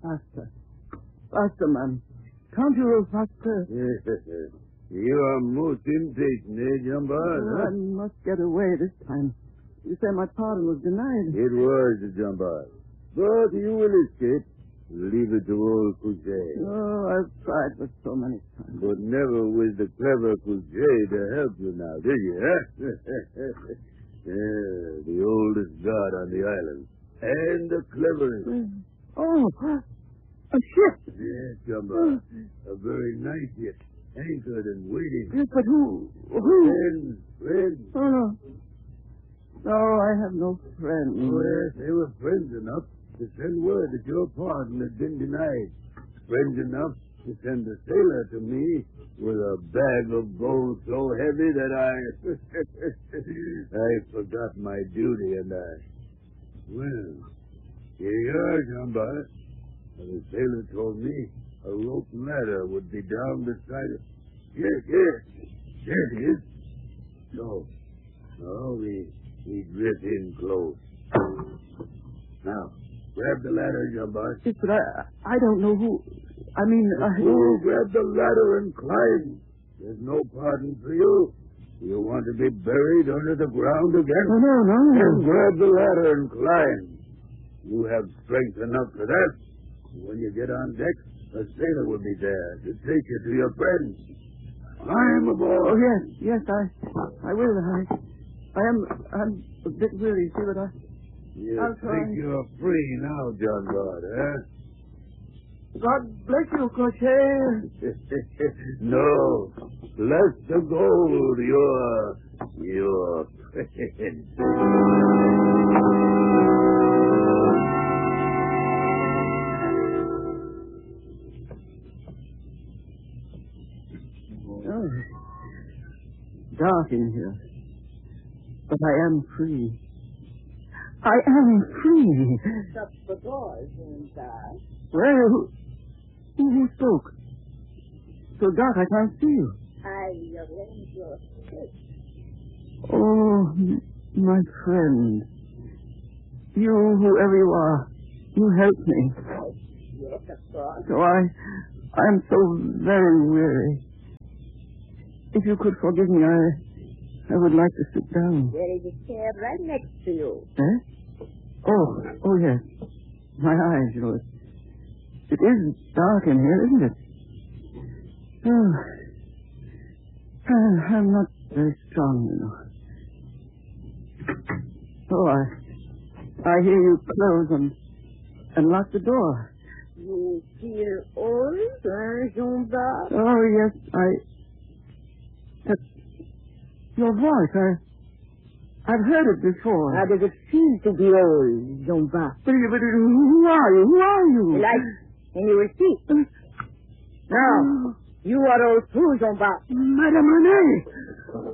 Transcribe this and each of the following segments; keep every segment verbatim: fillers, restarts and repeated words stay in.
Faster. Faster, man. Can't you row faster? You are most impatient, eh, Jumbo? Oh, I must get away this time. You say my pardon was denied. It was, Jumbo. But you will escape. Leave it to old Couchet. Oh, I've tried for so many times. But never was the clever Couchet to help you now, did you, huh? Yeah, the oldest god on the island. And the cleverest. Oh, a ship. Yes, Jumbo. A very nice ship. Anchored and waiting. Yes, but who? Who? Friends, friends. Oh, no. No, I have no friends. Oh, yes, they were friends enough to send word that your pardon had been denied. Friends enough to send a sailor to me with a bag of gold so heavy that I... I forgot my duty and I... Well, here you are, Jumbo. The sailor told me a rope ladder would be down beside it. Yes, yes. There it is. So, now we, we drift in close. Now, grab the ladder, Jumbo. Yes, but I, I don't know who... I mean, I... Oh, grab the ladder and climb. There's no pardon for you. You want to be buried under the ground again? Oh, no, no. Then grab the ladder and climb. You have strength enough for that. When you get on deck, a sailor will be there to take you to your friends. Climb aboard. Oh, yes, yes, I I will. I I am I'm a bit weary, see, but I... You I'll think try. you're free now, John God, huh? God bless you, Couchet. No. Bless the gold, your... your friend. Oh, dark in here. But I am free. I am free. Shut the doors, inside. Well, who, who, who spoke? So dark I can't see you. I arrange your escape. Oh, m- my friend. You, whoever you are, you helped me. Yes, of course. So I, I'm so very weary. If you could forgive me, I, I would like to sit down. There is a chair right next to you. Eh? Oh, oh yes. My eyes, you know. It, it is dark in here, isn't it? Oh, I- I'm not very strong, you know. Oh, I, I hear you close and, and lock the door. You feel old, hein, Jean-Baptiste? Oh, yes, I... That's your voice. I, I've heard it before. How does it feel to be old, Jean-Baptiste? But, but who are you? Who are you? Like, and you will see. Now, you are old too, Jean-Baptiste. Madame Renee!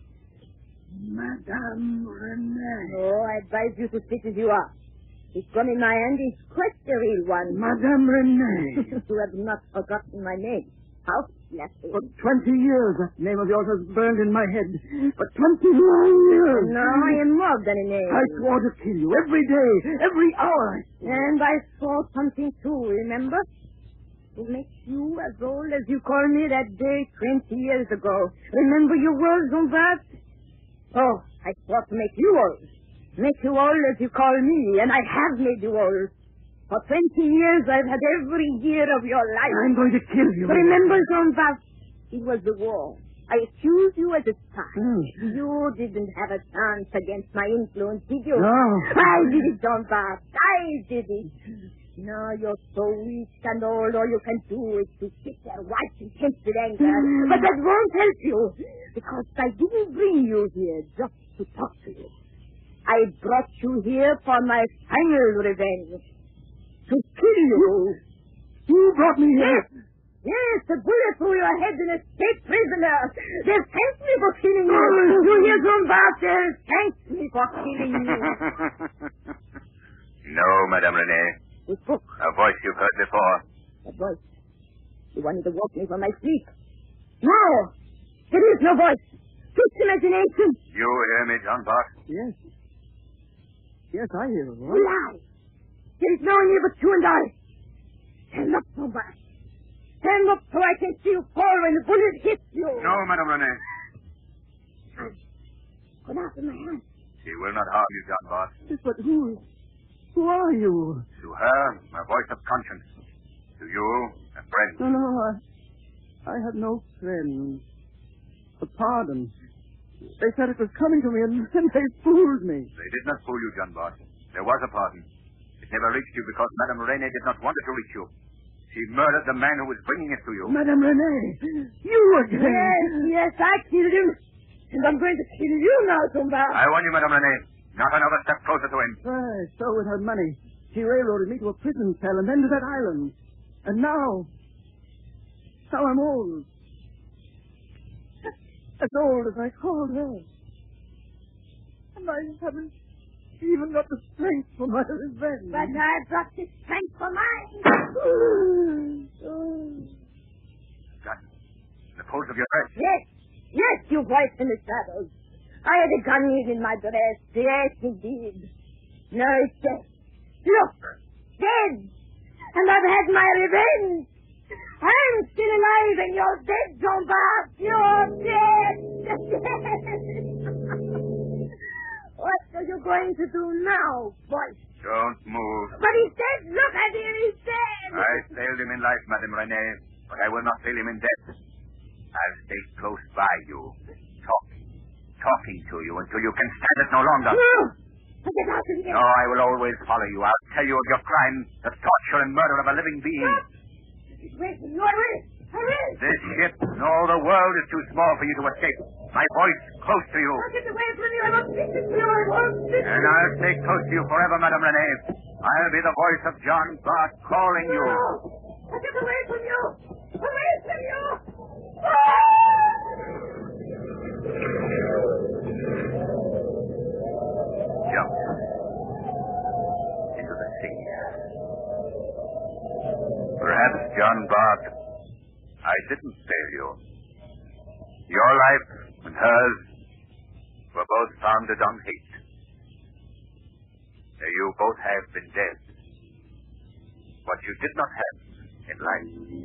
Madame Renee. Oh, I advise you to sit as you are. This gun in my hand is quite a real one. Madame Renee. You have not forgotten my name. How flattering. For twenty years, that name of yours has burned in my head. For twenty-nine years. Now I am more than a name. I swore to kill you every day, every hour. And I saw something too, remember? To make you as old as you called me that day twenty years ago. Remember your words, Jean-Baptiste? Oh, I swore to make you old. Make you old as you call me, and I have made you old. For twenty years, I've had every year of your life. I'm going to kill you. Remember, Jean-Baptiste, it was the war. I accused you as a spy. Mm. You didn't have a chance against my influence, did you? No. I did it, Jean-Baptiste. I did it. Now you're so weak and old, all you can do is to sit there white and tense with anger. Mm. But that won't help you, because I didn't bring you here just to talk to you. I brought you here for my final revenge. To kill you. You brought me here. Yes. Yes, the bullet through your head and escaped prisoner. They've thanked me for killing you. You hear, Jean-Baptiste? They've thanked me for killing you. No, Madame Renee. Who spoke? A voice you've heard before. That voice. You wanted to woke me from my sleep. No! There is no voice. Just imagination. You hear me, John Bart? Yes. Yes, I hear it. You lie. There is no one here but you and I. Stand up, Jean-Bart. Stand up so I can see you fall when the bullet hits you. No, Madame Renee. Put out in my hand. She will not harm you, John Bart. But who... Who are you? To her, a voice of conscience. To you, a friend. No, no, I... I have no friends. A pardon. They said it was coming to me, and then they fooled me. They did not fool you, John Bart. There was a pardon. It never reached you because Madame Renee did not want it to reach you. She murdered the man who was bringing it to you. Madame Renee! You again! Yes, yes, I killed him. And I'm going to kill you now, Jean-Bart. I warn you, Madame Renee. Not another step closer to him. Right, so with her money. She railroaded me to a prison cell and then to that island. And now... Now I'm old. As old as I called her. And I haven't even got the strength for my revenge. But I've got the strength for mine. Gun. In the folds of your dress. Yes, yes, you voice in the shadows. I had a gun in my dress. Yes, indeed. No, it's dead. Look, dead. And I've had my revenge. I'm still alive and you're dead, Jean-Bart. You're dead. What are you going to do now, voice? Don't move. But he's dead. Look at him. He's dead. I failed him in life, Madame Renee, but I will not fail him in death. I'll stay close by you, talking, talking to you until you can stand it no longer. No. Get out of here. No, I will always follow you. I'll tell you of your crime, the torture and murder of a living being. Wait, no, I will. I will. This ship, no, the world is too small for you to escape. My voice close to you. I'll get away from you. I won't listen to you. I won't listen. And I'll stay close to you forever, Madame Renee. I'll be the voice of John Bart calling you. No. I'll get away from you. Away from you. Jump into the sea. Perhaps, John Bart, I didn't fail you. Your life and hers were both founded on hate. You both have been dead. What you did not have in life